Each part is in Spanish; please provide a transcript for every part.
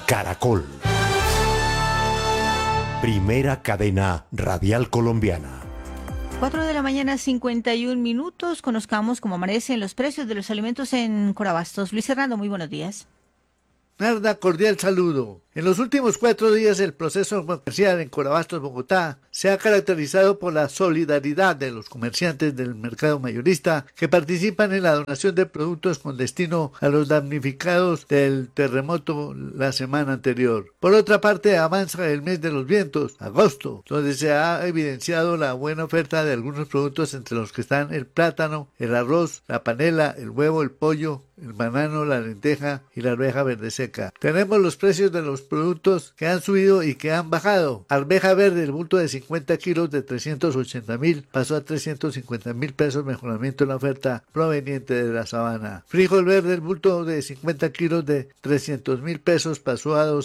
Caracol. Primera cadena radial colombiana. 4 de la mañana, 51 minutos. Conozcamos cómo amanecen los precios de los alimentos en Corabastos. Luis Hernando, muy buenos días. Narda, cordial saludo. En los últimos 4 días el proceso comercial en Corabastos, Bogotá, se ha caracterizado por la solidaridad de los comerciantes del mercado mayorista que participan en la donación de productos con destino a los damnificados del terremoto la semana anterior. Por otra parte, avanza el mes de los vientos, agosto, donde se ha evidenciado la buena oferta de algunos productos entre los que están el plátano, el arroz, la panela, el huevo, el pollo, el banano, la lenteja y la arveja verde seca. Tenemos los precios de los productos que han subido y que han bajado. Arveja verde, el bulto de 50 kilos de 380.000 pasó a 350.000 pesos, mejoramiento en la oferta proveniente de la sabana. Frijol verde, el bulto de 50 kilos de 300.000 pesos pasó a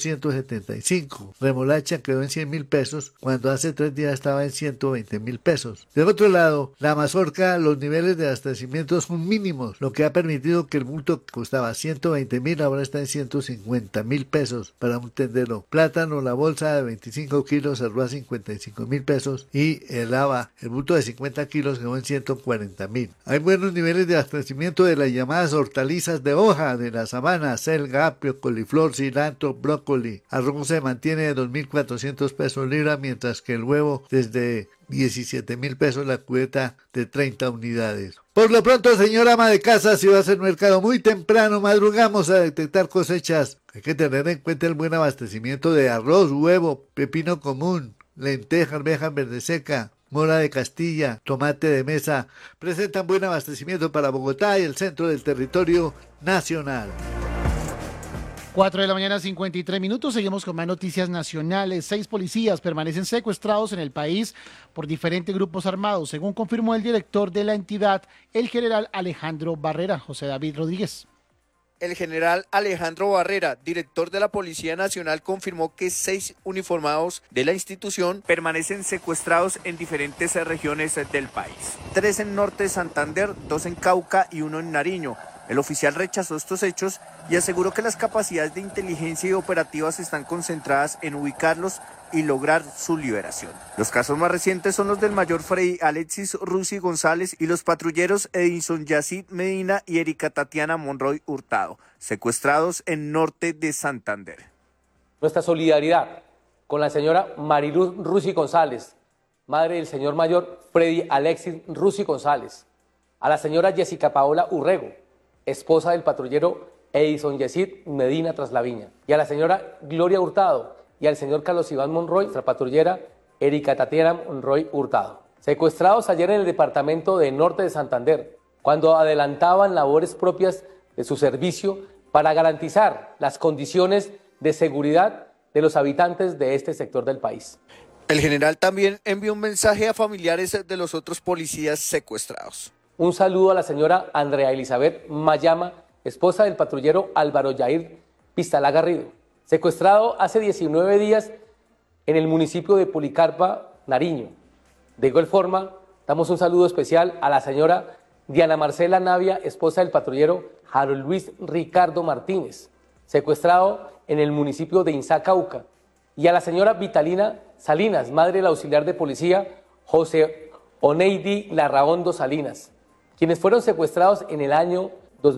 275. Remolacha quedó en 100.000 pesos cuando hace 3 días estaba en 120.000 pesos. De otro lado, la mazorca, los niveles de abastecimiento son mínimos, lo que ha permitido que el bulto que costaba 120.000 ahora está en 150.000 pesos para un tendero. Plátano, la bolsa de 25 kilos cerró a 55.000 pesos y el haba, el bulto de 50 kilos quedó en 140.000. Hay buenos niveles de abastecimiento de las llamadas hortalizas de hoja de la sabana, selga, apio, coliflor, cilantro, brócoli. Arroz se mantiene de 2.400 pesos libra, mientras que el huevo desde 17.000 pesos la cubeta de 30 unidades. Por lo pronto, señora ama de casa, si va a hacer mercado muy temprano, madrugamos a detectar cosechas. Hay que tener en cuenta el buen abastecimiento de arroz, huevo, pepino común, lenteja, arveja verde seca, mora de Castilla, tomate de mesa. Presentan buen abastecimiento para Bogotá y el centro del territorio nacional. 4 de la mañana, 53 minutos. Seguimos con más noticias nacionales. 6 policías permanecen secuestrados en el país por diferentes grupos armados, según confirmó el director de la entidad, el general Alejandro Barrera. José David Rodríguez. El general Alejandro Barrera, director de la Policía Nacional, confirmó que 6 uniformados de la institución permanecen secuestrados en diferentes regiones del país. 3 en Norte de Santander, 2 en Cauca y 1 en Nariño. El oficial rechazó estos hechos y aseguró que las capacidades de inteligencia y operativas están concentradas en ubicarlos y lograr su liberación. Los casos más recientes son los del mayor Freddy Alexis Rusi González y los patrulleros Edison Yacid Medina y Erika Tatiana Monroy Hurtado, secuestrados en Norte de Santander. Nuestra solidaridad con la señora Mariluz Rusi González, madre del señor mayor Freddy Alexis Rusi González, a la señora Jessica Paola Urrego, esposa del patrullero Edison Yacid Medina Traslaviña, y a la señora Gloria Hurtado y al señor Carlos Iván Monroy, nuestra patrullera Erika Tatiana Monroy Hurtado, secuestrados ayer en el departamento de Norte de Santander, cuando adelantaban labores propias de su servicio para garantizar las condiciones de seguridad de los habitantes de este sector del país. El general también envió un mensaje a familiares de los otros policías secuestrados. Un saludo a la señora Andrea Elizabeth Mayama, esposa del patrullero Álvaro Yair Pistalá Garrido, secuestrado hace 19 días en el municipio de Policarpa, Nariño. De igual forma, damos un saludo especial a la señora Diana Marcela Navia, esposa del patrullero Harold Luis Ricardo Martínez, secuestrado en el municipio de Inzá, Cauca, y a la señora Vitalina Salinas, madre del auxiliar de policía José Oneidi Larraondo Salinas, quienes fueron secuestrados en el año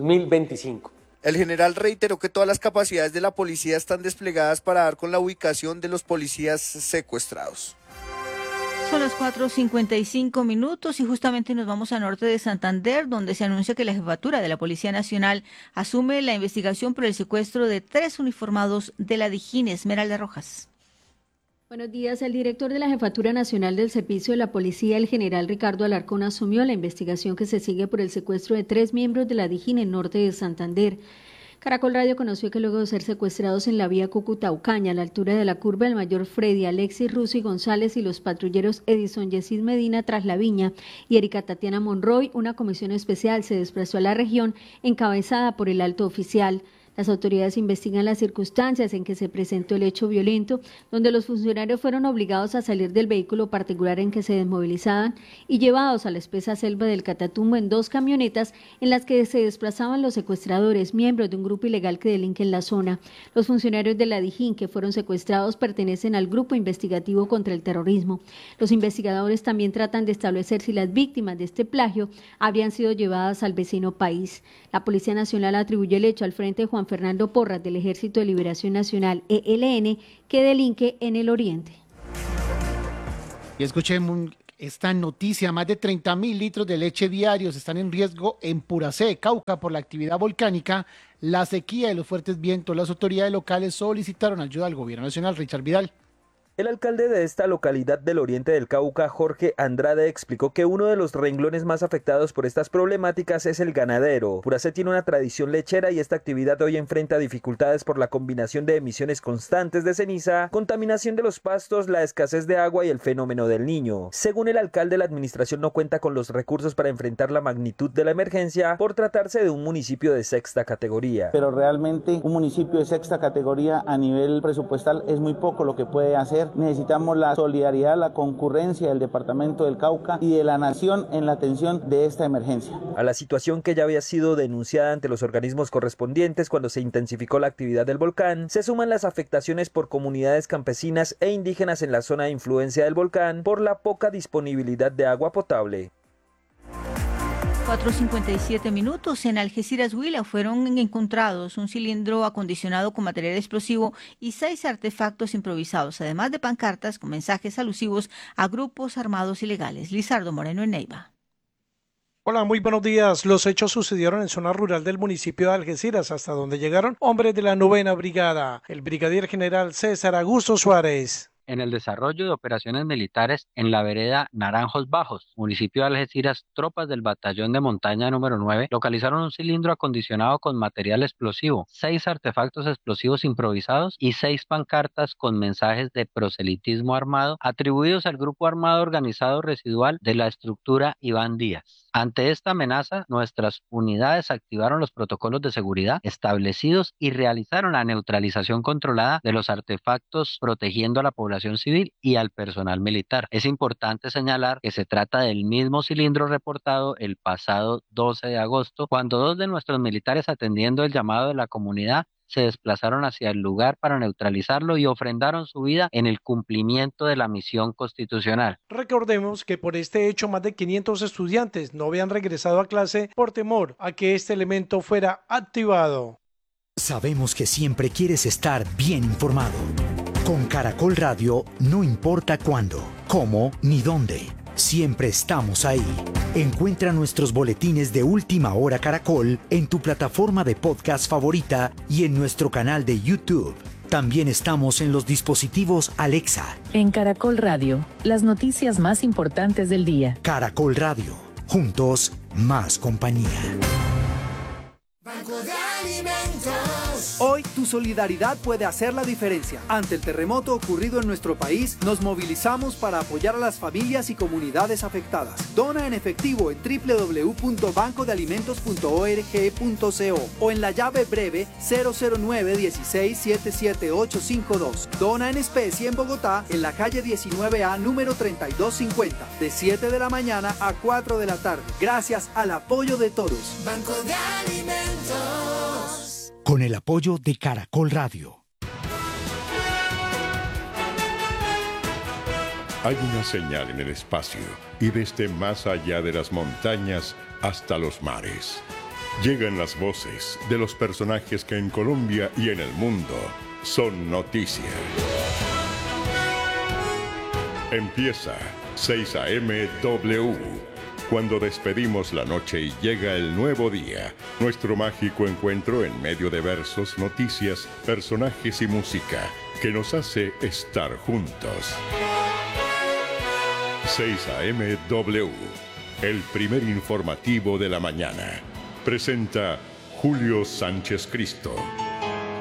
2025. El general reiteró que todas las capacidades de la policía están desplegadas para dar con la ubicación de los policías secuestrados. Son las 4:55 y justamente nos vamos a Norte de Santander, donde se anuncia que la jefatura de la Policía Nacional asume la investigación por el secuestro de 3 uniformados de la Dijín. Esmeralda Rojas. Buenos días. El director de la Jefatura Nacional del Servicio de la Policía, el general Ricardo Alarcón, asumió la investigación que se sigue por el secuestro de 3 miembros de la Dijín en Norte de Santander. Caracol Radio conoció que luego de ser secuestrados en la vía Cúcuta-Ucaña, a la altura de la curva, el mayor Freddy Alexis Rusi González y los patrulleros Edison Yacid Medina Traslaviña y Erika Tatiana Monroy, una comisión especial se desplazó a la región encabezada por el alto oficial. Las autoridades investigan las circunstancias en que se presentó el hecho violento, donde los funcionarios fueron obligados a salir del vehículo particular en que se desmovilizaban y llevados a la espesa selva del Catatumbo en 2 camionetas en las que se desplazaban los secuestradores, miembros de un grupo ilegal que delinque en la zona. Los funcionarios de la Dijín que fueron secuestrados pertenecen al Grupo Investigativo contra el Terrorismo. Los investigadores también tratan de establecer si las víctimas de este plagio habrían sido llevadas al vecino país. La Policía Nacional atribuye el hecho al Frente Juan Fernando Porras del Ejército de Liberación Nacional, ELN, que delinque en el oriente. Y escuchemos esta noticia: más de 30.000 litros de leche diarios están en riesgo en Puracé, Cauca, por la actividad volcánica, la sequía y los fuertes vientos. Las autoridades locales solicitaron ayuda al gobierno nacional. Richard Vidal. El alcalde de esta localidad del oriente del Cauca, Jorge Andrade, explicó que uno de los renglones más afectados por estas problemáticas es el ganadero. Puracé tiene una tradición lechera y esta actividad hoy enfrenta dificultades por la combinación de emisiones constantes de ceniza, contaminación de los pastos, la escasez de agua y el fenómeno del Niño. Según el alcalde, la administración no cuenta con los recursos para enfrentar la magnitud de la emergencia por tratarse de un municipio de 6ª categoría. Pero realmente un municipio de 6ª categoría a nivel presupuestal es muy poco lo que puede hacer. Necesitamos la solidaridad, la concurrencia del departamento del Cauca y de la nación en la atención de esta emergencia. A la situación que ya había sido denunciada ante los organismos correspondientes cuando se intensificó la actividad del volcán, se suman las afectaciones por comunidades campesinas e indígenas en la zona de influencia del volcán por la poca disponibilidad de agua potable. 4:57 minutos. En Algeciras, Huila, fueron encontrados un cilindro acondicionado con material explosivo y 6 artefactos improvisados, además de pancartas con mensajes alusivos a grupos armados ilegales. Lizardo Moreno en Neiva. Hola, muy buenos días. Los hechos sucedieron en zona rural del municipio de Algeciras, hasta donde llegaron hombres de la 9ª Brigada. El brigadier general César Augusto Suárez. En el desarrollo de operaciones militares en la vereda Naranjos Bajos, municipio de Algeciras, tropas del batallón de montaña número 9 localizaron un cilindro acondicionado con material explosivo, 6 artefactos explosivos improvisados y 6 pancartas con mensajes de proselitismo armado atribuidos al grupo armado organizado residual de la estructura Iván Díaz. Ante esta amenaza, nuestras unidades activaron los protocolos de seguridad establecidos y realizaron la neutralización controlada de los artefactos, protegiendo a la población civil y al personal militar. Es importante señalar que se trata del mismo cilindro reportado el pasado 12 de agosto, cuando 2 de nuestros militares, atendiendo el llamado de la comunidad, se desplazaron hacia el lugar para neutralizarlo y ofrendaron su vida en el cumplimiento de la misión constitucional. Recordemos que por este hecho más de 500 estudiantes no habían regresado a clase por temor a que este elemento fuera activado. Sabemos que siempre quieres estar bien informado. Con Caracol Radio, no importa cuándo, cómo ni dónde, siempre estamos ahí. Encuentra nuestros boletines de Última Hora Caracol en tu plataforma de podcast favorita y en nuestro canal de YouTube. También estamos en los dispositivos Alexa. En Caracol Radio, las noticias más importantes del día. Caracol Radio, juntos, más compañía. Banco de Alimentos. Hoy tu solidaridad puede hacer la diferencia. Ante el terremoto ocurrido en nuestro país, nos movilizamos para apoyar a las familias y comunidades afectadas. Dona en efectivo en www.bancodealimentos.org.co o en la llave breve 009-16-77852. Dona en especie en Bogotá, en la calle 19A, número 3250, de 7 de la mañana a 4 de la tarde. Gracias al apoyo de todos. Banco de Alimentos. Con el apoyo de Caracol Radio. Hay una señal en el espacio y desde más allá de las montañas hasta los mares. Llegan las voces de los personajes que en Colombia y en el mundo son noticia. Empieza 6 AM W. Cuando despedimos la noche y llega el nuevo día, nuestro mágico encuentro en medio de versos, noticias, personajes y música que nos hace estar juntos. 6 AM W, el primer informativo de la mañana. Presenta Julio Sánchez Cristo.